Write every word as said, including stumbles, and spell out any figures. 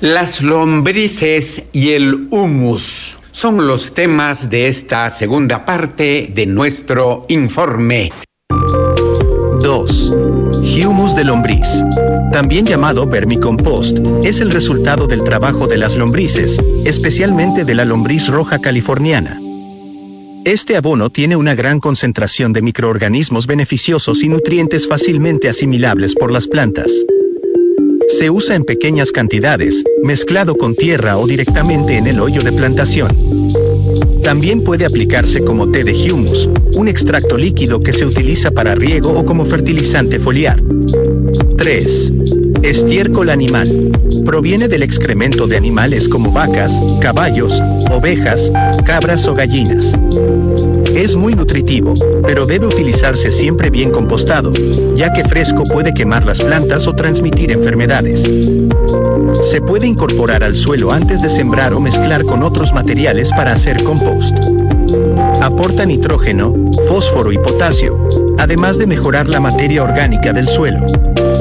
Las lombrices y el humus son los temas de esta segunda parte de nuestro informe. dos. Humus de lombriz. También llamado vermicompost, es el resultado del trabajo de las lombrices, especialmente de la lombriz roja californiana. Este abono tiene una gran concentración de microorganismos beneficiosos y nutrientes fácilmente asimilables por las plantas. Se usa en pequeñas cantidades, mezclado con tierra o directamente en el hoyo de plantación. También puede aplicarse como té de humus, un extracto líquido que se utiliza para riego o como fertilizante foliar. tres. Estiércol animal. Proviene del excremento de animales como vacas, caballos, ovejas, cabras o gallinas. Es muy nutritivo, pero debe utilizarse siempre bien compostado, ya que fresco puede quemar las plantas o transmitir enfermedades. Se puede incorporar al suelo antes de sembrar o mezclar con otros materiales para hacer compost. Aporta nitrógeno, fósforo y potasio, además de mejorar la materia orgánica del suelo.